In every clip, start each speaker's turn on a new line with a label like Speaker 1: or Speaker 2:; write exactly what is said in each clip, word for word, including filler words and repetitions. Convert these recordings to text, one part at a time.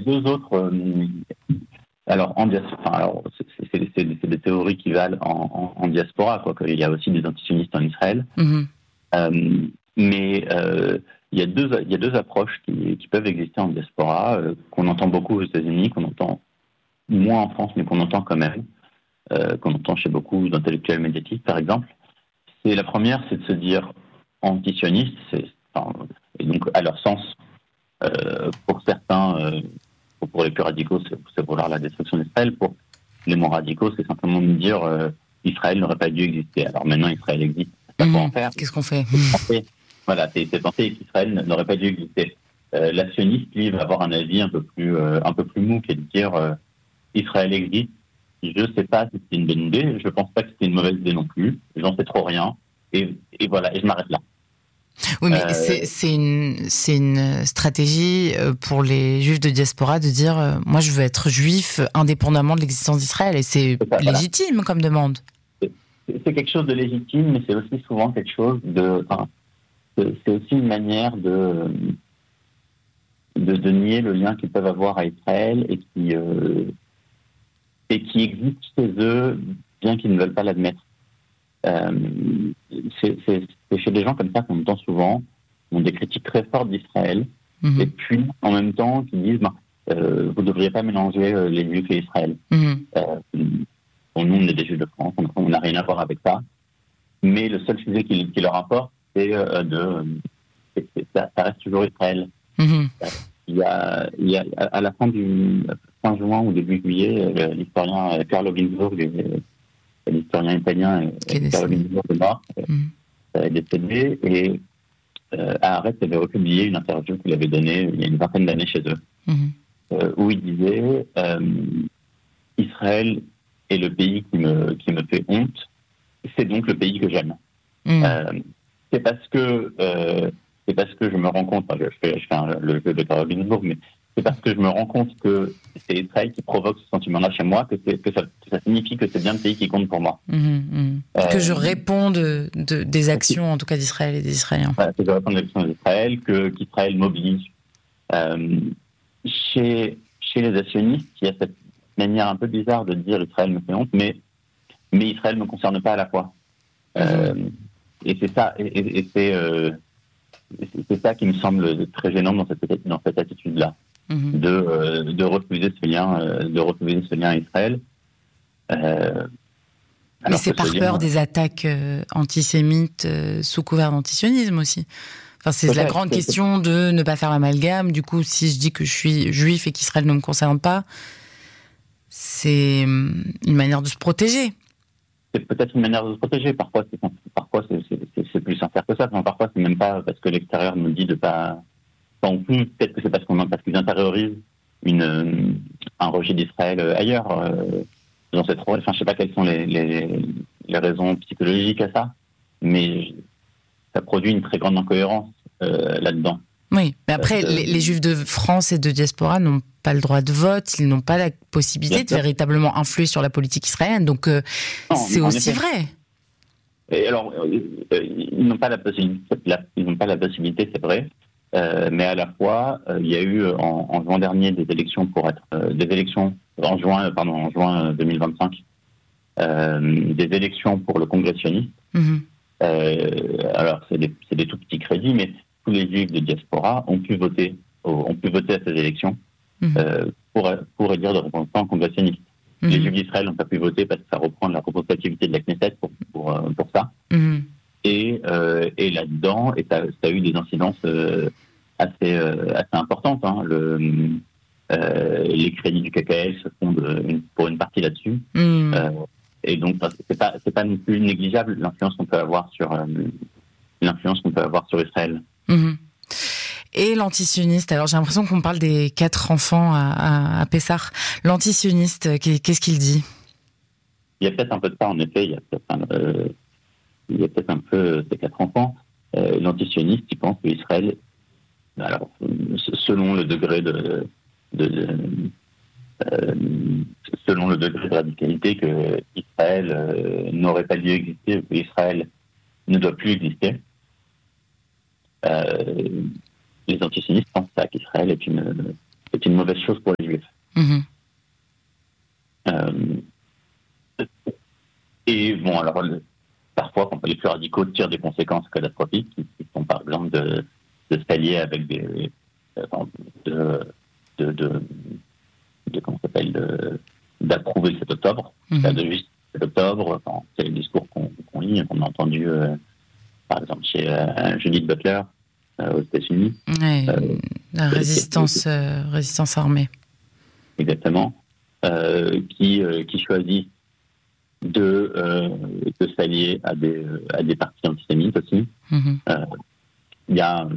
Speaker 1: deux autres. Euh, alors, en diaspora, enfin, alors c'est, c'est, c'est, c'est des théories qui valent en, en, en diaspora, quoi. Il y a aussi des antisionistes en Israël.
Speaker 2: Mm-hmm.
Speaker 1: Euh, mais euh, il y a deux, il y a deux approches qui, qui peuvent exister en diaspora, euh, qu'on entend beaucoup aux États-Unis, qu'on entend moins en France, mais qu'on entend quand même, euh, qu'on entend chez beaucoup d'intellectuels médiatistes, par exemple. C'est la première, c'est de se dire antisioniste, c'est, enfin, et donc à leur sens, euh, pour certains, euh, pour les plus radicaux, c'est, c'est vouloir la destruction d'Israël. Pour les moins radicaux, c'est simplement de dire euh, Israël n'aurait pas dû exister. Alors maintenant, Israël existe. Ça
Speaker 2: Mmh.
Speaker 1: quoi en faire.
Speaker 2: Qu'est-ce qu'on fait?
Speaker 1: C'est voilà, c'est, c'est penser qu'Israël n'aurait pas dû exister. Euh, l'actionniste, lui, va avoir un avis un peu plus, euh, un peu plus mou, qui est de dire euh, Israël existe. Je ne sais pas si c'était une bonne idée. Je ne pense pas que c'était une mauvaise idée non plus. J'en sais trop rien. Et, et voilà, et je m'arrête là.
Speaker 2: Oui, mais
Speaker 1: euh...
Speaker 2: c'est, c'est, une, c'est une stratégie pour les juifs de diaspora de dire euh, moi, je veux être juif indépendamment de l'existence d'Israël. Et c'est, c'est ça, légitime voilà. Comme demande.
Speaker 1: C'est, c'est quelque chose de légitime, mais c'est aussi souvent quelque chose de... Enfin, c'est, c'est aussi une manière de, de, de nier le lien qu'ils peuvent avoir à Israël et qui, euh, et qui existe chez eux, bien qu'ils ne veulent pas l'admettre. Euh, c'est, c'est, c'est chez des gens comme ça qu'on entend souvent, qui ont des critiques très fortes d'Israël, mmh. et puis en même temps qui disent bah, euh, vous ne devriez pas mélanger euh, les Juifs et Israël. Mmh. Euh, bon, nous, on est des Juifs de France, on n'a rien à voir avec ça, mais le seul sujet qui, qui leur importe, c'est euh, de. C'est, c'est, ça, ça reste toujours Israël. Mmh. Il y a, il y a, à la fin du fin juin ou début juillet, l'historien Carlo Ginzburg, l'historien italien Carlo Ginzburg est mort, mmh. est décédé, et euh, à Haaretz avait republié une interview qu'il avait donnée il y a une vingtaine d'années chez eux, mmh. euh, où il disait euh, Israël est le pays qui me, qui me fait honte, c'est donc le pays que j'aime. Mmh. Euh, c'est parce que euh, c'est parce que je me rends compte, enfin, je fais, je fais un, le jeu de Carlo Ginzburg, mais c'est parce que je me rends compte que c'est Israël qui provoque ce sentiment-là chez moi, que, c'est, que, ça, que ça signifie que c'est bien le pays qui compte pour moi.
Speaker 2: Mmh, mmh. Euh, que je réponds de, de, des actions, en tout cas d'Israël et des Israéliens.
Speaker 1: Voilà, que je réponds des actions d'Israël, que, qu'Israël m'oblige. Euh, chez, chez les actionnistes, il y a cette manière un peu bizarre de dire Israël me fait honte, mais, mais Israël ne me concerne pas à la fois. Mmh. Euh, et c'est ça, et, et, et c'est, euh, c'est ça qui me semble très gênant dans cette, dans cette attitude-là. Mmh. De, euh, de refuser ce lien, euh, de refuser ce lien à Israël. Euh,
Speaker 2: Mais c'est par peur lien, des attaques euh, antisémites euh, sous couvert d'antisionisme aussi. Enfin, c'est la grande question de ne pas faire l'amalgame. Du coup, si je dis que je suis juif et qu'Israël ne me concerne pas, c'est une manière de se protéger.
Speaker 1: C'est peut-être une manière de se protéger. Parfois, c'est, parfois c'est, c'est, c'est, c'est plus sincère que ça. Enfin, parfois, c'est même pas parce que l'extérieur nous dit de pas. Enfin, peut-être que c'est parce qu'on parce qu'ils intériorisent une un rejet d'Israël ailleurs. Euh, dans cette enfin, je sais pas quelles sont les, les les raisons psychologiques à ça, mais ça produit une très grande incohérence euh, là-dedans.
Speaker 2: Oui, mais après, euh, les, les Juifs de France et de diaspora n'ont pas le droit de vote, ils n'ont pas la possibilité de véritablement influer sur la politique israélienne, donc euh, non, c'est aussi effet. Vrai.
Speaker 1: Et alors, euh, ils n'ont pas la possibilité, la, ils n'ont pas la possibilité, c'est vrai, euh, mais à la fois, euh, il y a eu en, en juin dernier des élections pour être euh, des élections en juin, pardon, en juin deux mille vingt-cinq, euh, des élections pour le Congrès sioniste. Mm-hmm. Euh, alors, c'est des, c'est des tout petits crédits, mais tous les Juifs de diaspora ont pu voter, ont pu voter à ces élections mmh. euh, pour, pour élire des représentants congressionniste. Mmh. Les Juifs d'Israël n'ont pas pu voter parce que ça reprend la représentativité de la Knesset pour, pour, pour ça. Mmh. Et, euh, et là-dedans, et ça, ça a eu des incidences euh, assez, euh, assez importantes. Hein. Le, euh, les crédits du K K L se fondent une, pour une partie là-dessus. Mmh. Euh, et donc, c'est pas, c'est pas non plus négligeable l'influence qu'on peut avoir sur, euh, l'influence qu'on peut avoir sur Israël. Mmh.
Speaker 2: Et l'antisioniste, alors j'ai l'impression qu'on parle des quatre enfants à, à, à Pessah. L'antisioniste, qu'est-ce qu'il dit?
Speaker 1: Il y a peut-être un peu de ça, en effet. Il y a peut-être un, euh, il y a peut-être un peu ces quatre enfants. Euh, l'antisioniste, il pense qu'Israël, alors, selon le degré de, de, de euh, selon le degré de radicalité, que Israël euh, n'aurait pas dû exister, que Israël ne doit plus exister. Euh, les antisionistes pensent ça, qu'Israël est une, est une mauvaise chose pour les
Speaker 2: Mmh.
Speaker 1: Euh, et bon, alors, le, parfois, quand les plus radicaux tirent des conséquences catastrophiques, qui, qui sont par exemple de, de s'allier avec des. de. de, de, de comment ça s'appelle de, d'approuver le sept octobre,
Speaker 2: mmh.
Speaker 1: de juste sept octobre, quand c'est le discours qu'on, qu'on lit, qu'on a entendu, euh, par exemple, chez euh, Judith Butler, euh, aux États-Unis.
Speaker 2: Ouais,
Speaker 1: euh,
Speaker 2: la résistance, euh, résistance armée.
Speaker 1: Exactement. Euh, qui, euh, qui choisit de, euh, de s'allier à des, à des partis antisémites aussi.
Speaker 2: Mmh.
Speaker 1: Euh, il y a.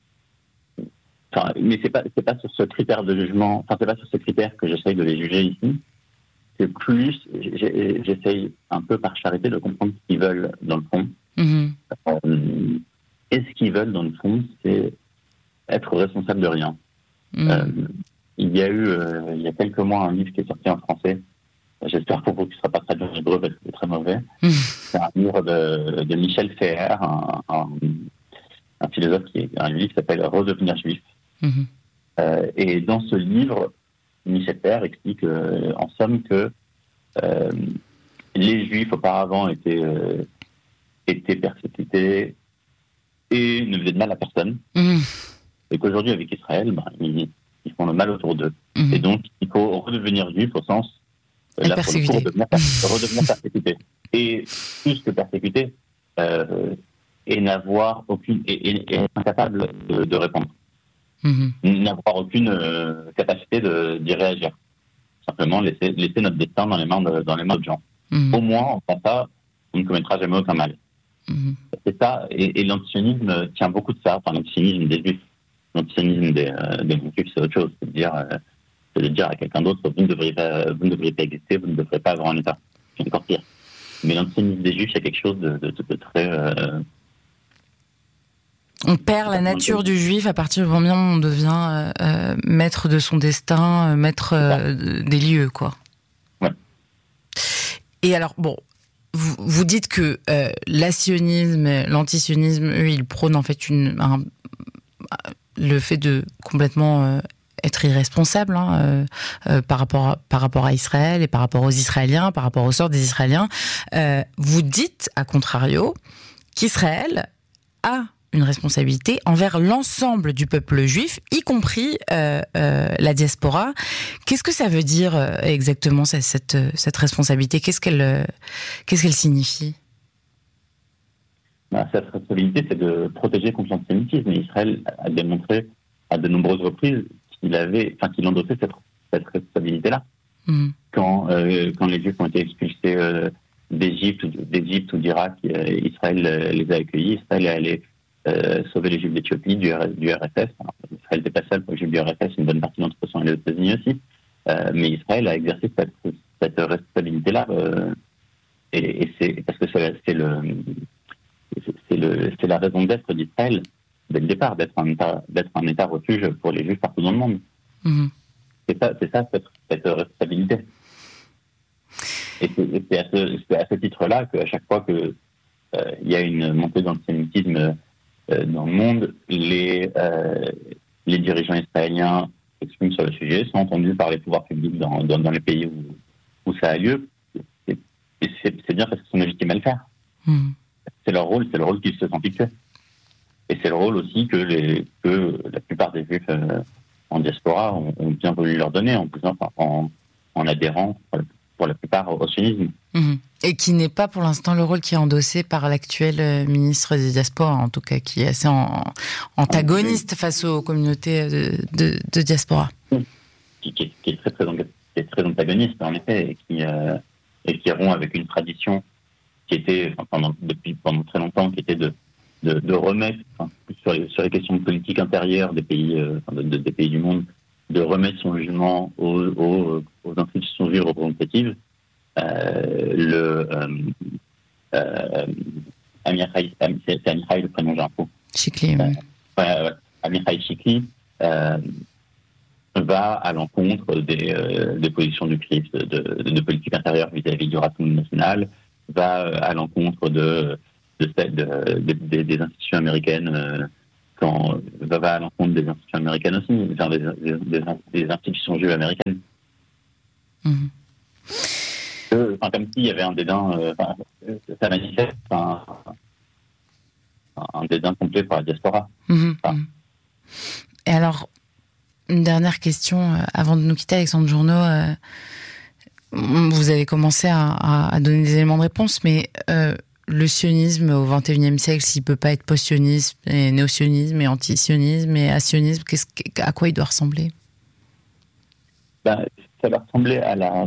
Speaker 1: Enfin, mais c'est pas, c'est pas sur ce critère de jugement, enfin, c'est pas sur ce critère que j'essaye de les juger ici. C'est plus, j'essaye un peu par charité de comprendre ce qu'ils veulent dans le fond.
Speaker 2: Mmh.
Speaker 1: Euh, et ce qu'ils veulent dans le fond, c'est être responsable de rien. Mmh. Euh, il y a eu, euh, il y a quelques mois, un livre qui est sorti en français. J'espère pour vous qu'il ne sera pas traduit en hébreu parce que c'est très mauvais. Mmh. C'est un livre de, de Michel Feher, un, un, un philosophe qui est un livre qui s'appelle Redevenir juif. Mmh. Euh, et dans ce livre, Michel Feher explique euh, en somme que euh, les Juifs auparavant étaient, euh, étaient persécutés et ne faisaient de mal à personne. Mmh. Et qu'aujourd'hui, avec Israël, ben, ils, ils font le mal autour d'eux. Mmh. Et donc, il faut redevenir juif au sens
Speaker 2: euh, là, pour le coup,
Speaker 1: redevenir, redevenir persécuté. Et plus que persécuté, euh, et n'avoir aucune, et, et, et être incapable de, de répondre. Mmh. N'avoir aucune euh, capacité de, d'y réagir. Simplement laisser, laisser notre destin dans les mains de, dans les mains de gens. Mmh. Au moins, en faisant ça, on ne commettra jamais aucun mal. Mmh. C'est ça, et, et l'antisionisme tient beaucoup de ça, enfin l'antisionisme des juifs. L'antisionisme des, euh, des juifs, c'est autre chose, c'est de dire, euh, c'est de dire à quelqu'un d'autre, vous ne devriez pas, vous ne devriez pas exister, vous ne devriez pas avoir un État. C'est encore pire. Mais l'antisionisme des juifs, c'est quelque chose de, de, de, de très... Euh,
Speaker 2: On perd la nature du juif à partir du moment où on devient euh, maître de son destin, maître euh, des lieux, quoi.
Speaker 1: Ouais.
Speaker 2: Et alors, bon, vous, vous dites que euh, l'assionisme, l'antisionisme, eux, ils prônent en fait une, un, le fait de complètement euh, être irresponsable hein, euh, euh, par rapport à, par rapport à Israël et par rapport aux Israéliens, par rapport au sort des Israéliens. Euh, vous dites, à contrario, qu'Israël a une responsabilité envers l'ensemble du peuple juif, y compris euh, euh, la diaspora. Qu'est-ce que ça veut dire euh, exactement cette, cette responsabilité ? Qu'est-ce qu'elle, euh, qu'est-ce qu'elle signifie ?
Speaker 1: Ben, cette responsabilité, c'est de protéger contre l'antisémitisme. Et Israël a démontré à de nombreuses reprises qu'il avait, enfin, qu'il endossait cette, cette responsabilité-là. Mmh. Quand, euh, quand les Juifs ont été expulsés euh, d'Égypte, d'Égypte ou d'Irak, euh, Israël euh, les a accueillis. Israël est allé Euh, sauver les Juifs d'Éthiopie, du, du R S S. Alors, Israël n'était pas seul pour les Juifs du R S S, une bonne partie d'entre eux sont allés aux États-Unis aussi. Euh, mais Israël a exercé cette, cette responsabilité-là, euh, et, et c'est parce que c'est, c'est, le, c'est, le, c'est la raison d'être d'Israël dès le départ, d'être un État, d'être un État refuge pour les Juifs partout dans le monde. Mmh. C'est ça, c'est ça cette, cette responsabilité. Et c'est, et c'est, à ce, c'est à ce titre-là qu'à chaque fois qu'il euh, y a une montée d'antisémitisme dans le monde, les, euh, les dirigeants israéliens s'expriment sur le sujet, sont entendus par les pouvoirs publics dans, dans, dans les pays où, où ça a lieu. Et, et c'est, c'est bien parce qu'ils sont légitimes à le faire. Mmh. C'est leur rôle, c'est le rôle qu'ils se sentent fixés. Et c'est le rôle aussi que, les, que la plupart des Juifs euh, en diaspora ont, ont bien voulu leur donner, en, en, en adhérant pour la, pour la plupart au sionisme.
Speaker 2: Mmh. Et qui n'est pas pour l'instant le rôle qui est endossé par l'actuel ministre des Diasporas, en tout cas, qui est assez en, antagoniste face aux communautés de, de, de diaspora.
Speaker 1: Qui, qui, est, qui, est très, très, qui est très antagoniste, en effet, et qui, euh, et qui rompt avec une tradition qui était, enfin, pendant, depuis, pendant très longtemps, qui était de, de, de remettre, enfin, sur, les, sur les questions de politique intérieure des pays, euh, de, de, des pays du monde, de remettre son jugement aux, aux, aux institutions juives représentatives. Euh, le euh, euh, Amichai, c'est Amichai le prénom, j'ai un peu.
Speaker 2: Chikli.
Speaker 1: Euh, ouais, ouais, Amichai Chikli euh, va à l'encontre des, euh, des positions du Christ, de, de, de politique intérieure vis-à-vis du Rassemblement national, va à l'encontre de, de, de, de, de des institutions américaines, euh, quand va, va à l'encontre des institutions américaines aussi, enfin des, des, des institutions juives américaines.
Speaker 2: Mmh.
Speaker 1: Euh, enfin, comme s'il y avait un dédain, euh, enfin, ça manifeste un, un dédain complet pour la diaspora.
Speaker 2: Mmh.
Speaker 1: Enfin.
Speaker 2: Et alors, une dernière question, euh, avant de nous quitter, Alexandre Journeau. Euh, vous avez commencé à, à, à donner des éléments de réponse, mais euh, le sionisme au vingt et unième siècle, s'il ne peut pas être post-sionisme, et néo-sionisme, et anti-sionisme, et asionisme, qu'est-ce, à quoi il doit ressembler?
Speaker 1: Ben, ça va ressembler à la,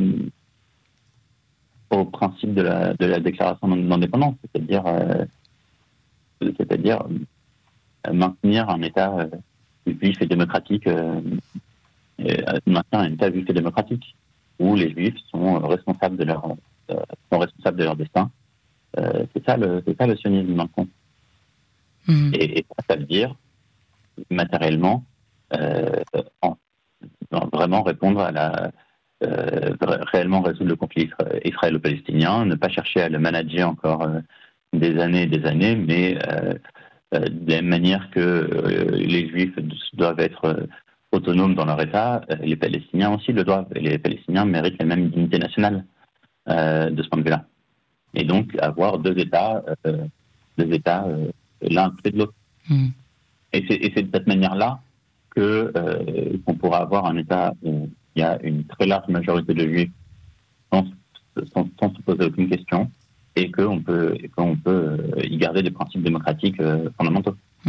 Speaker 1: au principe de la, de la déclaration d'indépendance, c'est-à-dire, euh, c'est-à-dire euh, maintenir un État euh, juif et démocratique, euh, et, euh, maintenir un État juif et démocratique, où les Juifs sont responsables de leur, euh, sont responsables de leur destin. Euh, c'est ça le, c'est ça le sionisme maintenant. Mmh. Et, et ça, ça veut dire matériellement, euh, en, en vraiment répondre à la, euh, réellement résoudre le conflit israélo-palestinien, ne pas chercher à le manager encore euh, des années et des années, mais euh, euh, de la même manière que euh, les Juifs doivent être euh, autonomes dans leur État, euh, les Palestiniens aussi le doivent. Et les Palestiniens méritent la même dignité nationale euh, de ce point de vue-là. Et donc avoir deux États, euh, deux États euh, l'un à côté de l'autre. Mmh. Et, c'est, et c'est de cette manière-là que euh, qu'on pourra avoir un État où il y a une très large majorité de Juifs sans, sans, sans se poser aucune question, et qu'on peut, et qu'on peut y garder des principes démocratiques euh, fondamentaux. Mmh.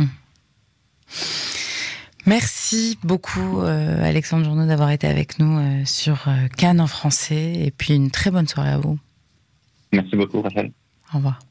Speaker 2: Merci beaucoup, euh, Alexandre Journeau, d'avoir été avec nous euh, sur euh, Cannes en français, et puis une très bonne soirée à vous.
Speaker 1: Merci beaucoup, Rachel.
Speaker 2: Au revoir.